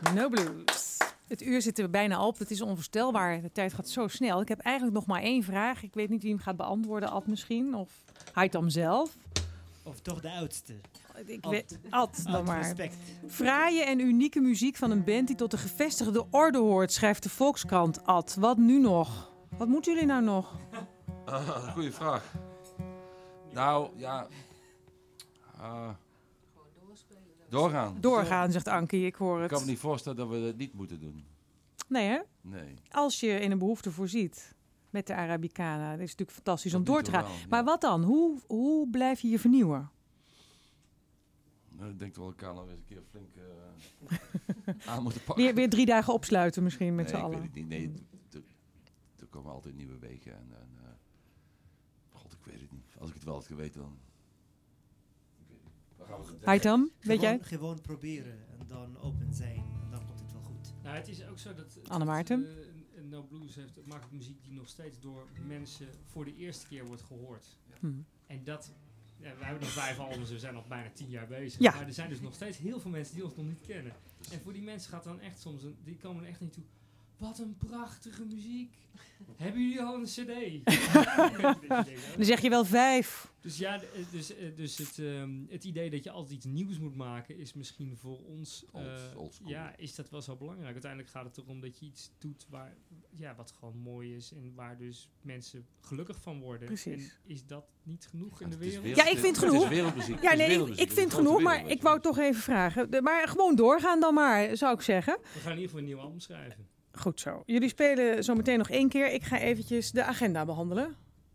No Blues. Het uur zit er bijna op. Het is onvoorstelbaar. De tijd gaat zo snel. Ik heb eigenlijk nog maar één vraag. Ik weet niet wie hem gaat beantwoorden. Ad misschien. Of Haitham zelf. Of toch de oudste. Ad dan maar. Respect. Fraaie en unieke muziek van een band die tot de gevestigde orde hoort, schrijft de Volkskrant. Ad, wat nu nog? Wat moeten jullie nou nog? Goeie vraag. Nou, ja... doorgaan. Doorgaan, zegt Ankie. Ik hoor Ik kan me het. niet voorstellen dat we dat niet moeten doen. Nee, hè? Nee. Als je in een behoefte voorziet met de Arabicana. Dat is natuurlijk fantastisch om Tot door nu te toe gaan. wel, ja. Maar wat dan? Hoe blijf je je vernieuwen? Nou, ik denk dat we elkaar nog eens een keer flink aan moeten pakken. Weer 3 dagen opsluiten misschien met Nee, z'n ik allen. weet het niet. Nee, er komen altijd nieuwe wegen. God, ik weet het niet. Als ik het wel had geweten, dan... Ik weet niet. Waar gaan we het Haitham, weet jij? Gewoon proberen en dan open zijn en dan komt het wel goed. Nou, het is ook zo dat Anne Maarten? No Blues maakt muziek die nog steeds door mensen voor de eerste keer wordt gehoord. En dat... Ja, we hebben nog 5 albums, we zijn nog bijna 10 jaar bezig. Ja. Maar er zijn dus nog steeds heel veel mensen die ons nog niet kennen. En voor die mensen gaat dan echt soms, die komen er echt niet toe. Wat een prachtige muziek. Hebben jullie al een cd? Dan zeg je wel 5. Dus ja, dus het idee dat je altijd iets nieuws moet maken is misschien voor ons... Old school. ja, is dat wel zo belangrijk. Uiteindelijk gaat het erom dat je iets doet wat gewoon mooi is en waar dus mensen gelukkig van worden. Precies. En is dat niet genoeg in de Het is wereld? Ja, ik vind het genoeg. Het is wereldmuziek. Ja, Het is nee, wereldmuziek. ik Het is vind een genoeg, grote maar wereld, ik wou toch even vragen. Maar gewoon doorgaan dan maar, zou ik zeggen. We gaan in ieder geval een nieuw album schrijven. Goed zo. Jullie spelen zo meteen nog 1 keer. Ik ga eventjes de agenda behandelen.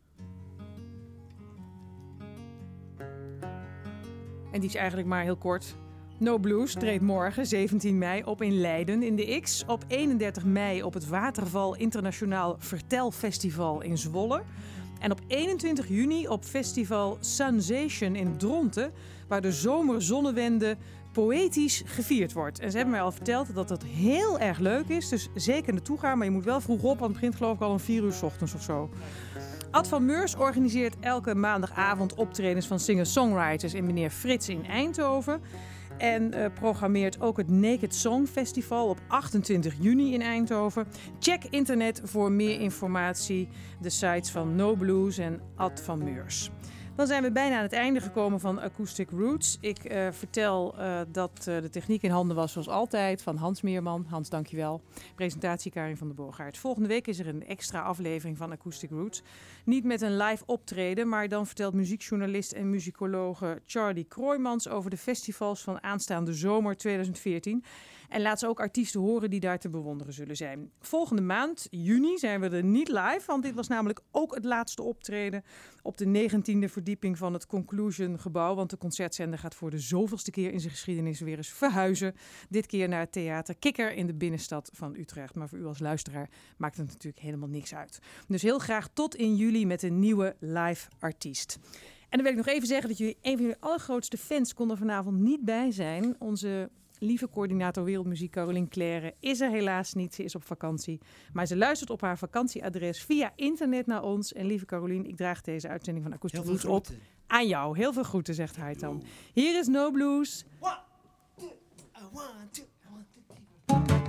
En die is eigenlijk maar heel kort. No Blues treedt morgen, 17 mei, op in Leiden in de X. Op 31 mei op het Waterval Internationaal Vertelfestival in Zwolle. En op 21 juni op festival Sensation in Dronten, waar de zomerzonnewende poëtisch gevierd wordt. En ze hebben mij al verteld dat dat heel erg leuk is. Dus zeker naartoe gaan, maar je moet wel vroeg op, want het begint geloof ik al om 4 uur 's ochtends of zo. Ad van Meurs organiseert elke maandagavond optredens van singer-songwriters in meneer Frits in Eindhoven. En programmeert ook het Naked Song Festival op 28 juni in Eindhoven. Check internet voor meer informatie. De sites van No Blues en Ad van Meurs. Dan zijn we bijna aan het einde gekomen van Acoustic Roots. Ik vertel dat de techniek in handen was zoals altijd van Hans Meerman. Hans, dankjewel. Presentatie Karin van der Boogaard. Volgende week is er een extra aflevering van Acoustic Roots. Niet met een live optreden, maar dan vertelt muziekjournalist en muzikologe Charlie Kroijmans over de festivals van aanstaande zomer 2014. En laat ze ook artiesten horen die daar te bewonderen zullen zijn. Volgende maand, juni, zijn we er niet live. Want dit was namelijk ook het laatste optreden op de 19e verdieping van het Conclusion gebouw. Want de concertzender gaat voor de zoveelste keer in zijn geschiedenis weer eens verhuizen. Dit keer naar het Theater Kikker in de binnenstad van Utrecht. Maar voor u als luisteraar maakt het natuurlijk helemaal niks uit. Dus heel graag tot in juli met een nieuwe live artiest. En dan wil ik nog even zeggen dat een van jullie allergrootste fans kon er vanavond niet bij zijn. Onze lieve coördinator Wereldmuziek, Caroline Claire, is er helaas niet. Ze is op vakantie. Maar ze luistert op haar vakantieadres via internet naar ons. En lieve Caroline, ik draag deze uitzending van Acoustic Heel veel Roots op groeten. aan jou. Heel veel groeten, zegt Haitham. Hier is No Blues. I want to.